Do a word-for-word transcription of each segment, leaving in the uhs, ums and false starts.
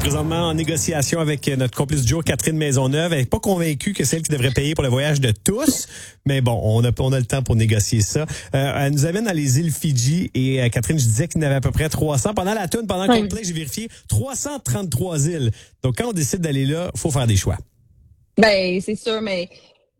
présentement en négociation avec notre complice du jour, Catherine Maisonneuve. Elle n'est pas convaincue que c'est elle qui devrait payer pour le voyage de tous, mais bon, on a, on a le temps pour négocier ça. Euh, elle nous amène dans les îles Fidji et euh, Catherine, je disais qu'il y en avait à peu près trois cents. Pendant la toune, pendant le complet, j'ai vérifié, trois cent trente-trois îles. Donc, quand on décide d'aller là, faut faire des choix. Ben, c'est sûr, mais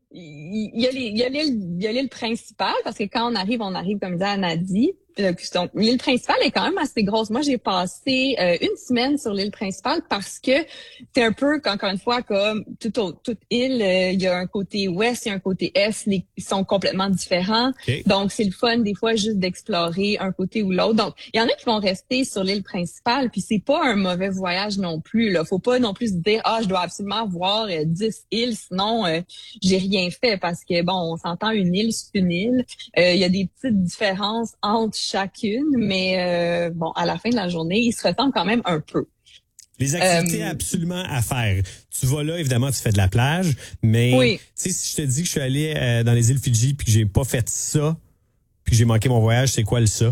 il y a les, il y a l'île, il y a l'île principale, parce que quand on arrive, on arrive, comme disait Anadi. Donc, l'île principale est quand même assez grosse. Moi, j'ai passé euh, une semaine sur l'île principale parce que c'est un peu, encore une fois, comme toute, autre, toute île, euh, il y a un côté ouest, il y a un côté est, les, ils sont complètement différents. Okay. Donc, c'est le fun, des fois, juste d'explorer un côté ou l'autre. Donc, il y en a qui vont rester sur l'île principale, puis c'est pas un mauvais voyage non plus, là. Faut pas non plus se dire, ah, je dois absolument voir euh, dix îles, sinon, euh, j'ai rien fait, parce que, bon, on s'entend, une île, c'est une île. Euh, il y a des petites différences entre chacune, mais euh, bon, à la fin de la journée, ils se ressemblent quand même un peu. Les activités euh, absolument à faire. Tu vas là, évidemment, tu fais de la plage, mais oui. Tu sais, si je te dis que je suis allé euh, dans les îles Fidji puis que j'ai pas fait ça, puis que j'ai manqué mon voyage, c'est quoi le ça?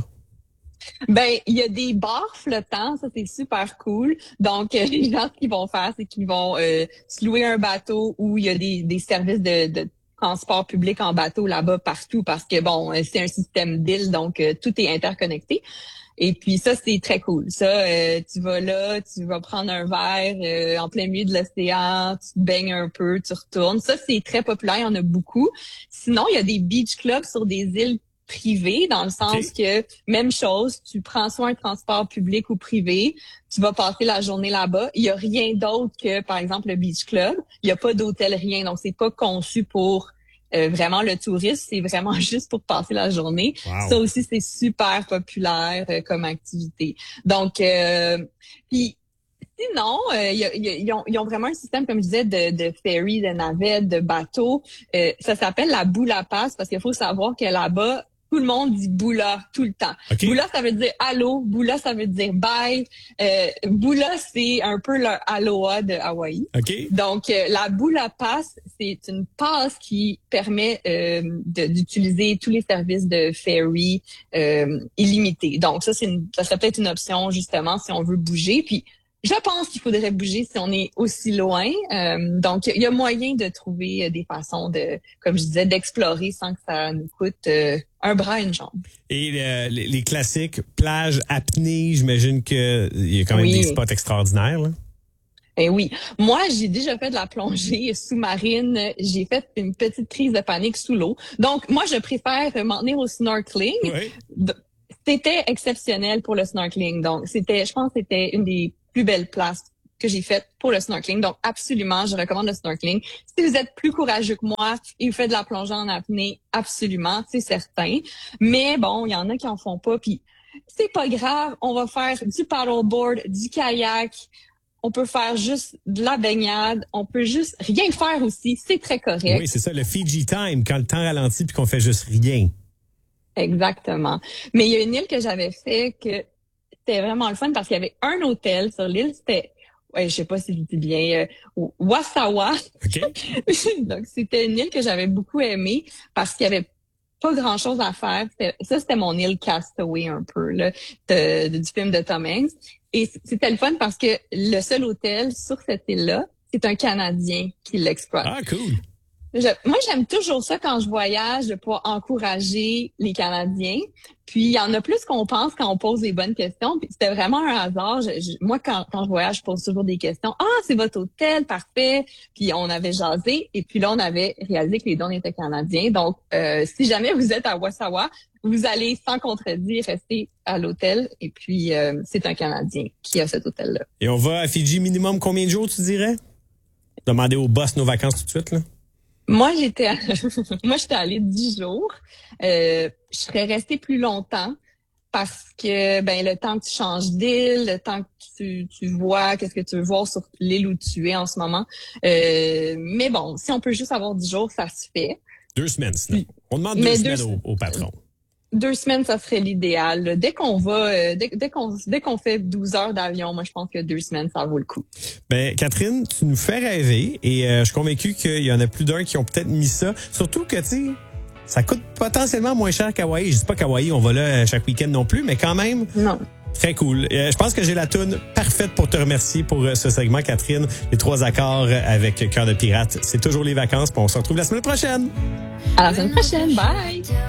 Ben, il y a des bars flottants, ça c'est super cool. Donc, euh, les gens, ce qu'ils vont faire, c'est qu'ils vont euh, se louer un bateau où il y a des, des services de, de transport public en bateau là-bas partout, parce que bon, c'est un système d'îles, donc euh, tout est interconnecté. Et puis ça, c'est très cool. Ça, euh, tu vas là, tu vas prendre un verre euh, en plein milieu de l'océan, tu te baignes un peu, tu retournes. Ça, c'est très populaire, il y en a beaucoup. Sinon, il y a des beach clubs sur des îles privées, dans le sens okay. que, même chose, tu prends soit un transport public ou privé, tu vas passer la journée là-bas. Il y a rien d'autre que, par exemple, le beach club. Il y a pas d'hôtel, rien. Donc, c'est pas conçu pour euh, vraiment le tourisme. C'est vraiment juste pour passer la journée. Wow. Ça aussi, c'est super populaire euh, comme activité. Donc, euh, puis sinon, euh, y a, y a, ils, ont, ils ont vraiment un système, comme je disais, de, de ferry, de navettes, de bateaux. Euh, ça s'appelle la boule à passe, parce qu'il faut savoir que là-bas, tout le monde dit boula tout le temps. Okay. Boula, ça veut dire allô. Boula, ça veut dire bye. Euh, boula, c'est un peu leur aloha de Hawaï. Okay. Donc, euh, la boule à passe, c'est une passe qui permet euh, de, d'utiliser tous les services de ferry euh, illimités. Donc, ça, c'est une, ça serait peut-être une option, justement, si on veut bouger. Puis, je pense qu'il faudrait bouger si on est aussi loin. Euh, donc, il y a moyen de trouver des façons de, comme je disais, d'explorer sans que ça nous coûte euh, un bras et une jambe. Et euh, les, les classiques, plage, apnée, j'imagine qu'il y a quand même oui. des spots extraordinaires, là. Eh oui. Moi, j'ai déjà fait de la plongée sous-marine. J'ai fait une petite crise de panique sous l'eau. Donc, moi, je préfère m'en tenir au snorkeling. Oui. C'était exceptionnel pour le snorkeling. Donc, c'était, je pense que c'était une des plus belle place que j'ai faite pour le snorkeling. Donc, absolument, je recommande le snorkeling. Si vous êtes plus courageux que moi et vous faites de la plongée en apnée, absolument, c'est certain. Mais bon, il y en a qui en font pas, puis c'est pas grave. On va faire du paddleboard, du kayak. On peut faire juste de la baignade. On peut juste rien faire aussi. C'est très correct. Oui, c'est ça, le Fiji time, quand le temps ralentit puis qu'on fait juste rien. Exactement. Mais il y a une île que j'avais fait que c'était vraiment le fun parce qu'il y avait un hôtel sur l'île. C'était, ouais, je sais pas si je dis bien, euh, Wasawa. Okay. Donc, c'était une île que j'avais beaucoup aimée parce qu'il y avait pas grand chose à faire. C'était, ça, c'était mon île Castaway un peu, là, de, de, du film de Tom Hanks. Et c'était le fun parce que le seul hôtel sur cette île-là, c'est un Canadien qui l'exploite. Ah, cool. Je, moi, j'aime toujours ça quand je voyage, de pouvoir encourager les Canadiens. Puis, il y en a plus qu'on pense quand on pose les bonnes questions. Puis, c'était vraiment un hasard. Je, je, moi, quand, quand je voyage, je pose toujours des questions. « Ah, c'est votre hôtel, parfait. » Puis, on avait jasé. Et puis là, on avait réalisé que les dons étaient canadiens. Donc, euh, si jamais vous êtes à Wasawa, vous allez sans contredire rester à l'hôtel. Et puis, euh, c'est un Canadien qui a cet hôtel-là. Et on va à Fidji minimum combien de jours, tu dirais? Demandez au boss nos vacances tout de suite, là. Moi, j'étais, à... moi, j'étais allée dix jours. Euh, je serais restée plus longtemps parce que, ben, le temps que tu changes d'île, le temps que tu, tu vois, qu'est-ce que tu veux voir sur l'île où tu es en ce moment. Euh, mais bon, si on peut juste avoir dix jours, ça se fait. Deux semaines, sinon. On demande deux mais semaines deux... au, au patron. Deux semaines, ça serait l'idéal. Dès qu'on va, euh, dès, dès qu'on, dès qu'on fait douze heures d'avion, moi, je pense que deux semaines, ça vaut le coup. Ben, Catherine, tu nous fais rêver et euh, je suis convaincu qu'il y en a plus d'un qui ont peut-être mis ça. Surtout que, tu sais, ça coûte potentiellement moins cher qu'Hawaï. Je dis pas qu'Hawaï, on va là chaque week-end non plus, mais quand même. Non. Très cool. Euh, je pense que j'ai la toune parfaite pour te remercier pour euh, ce segment, Catherine. Les trois accords avec Cœur de pirate. C'est toujours les vacances. Puis on se retrouve la semaine prochaine. À la semaine prochaine. Bye!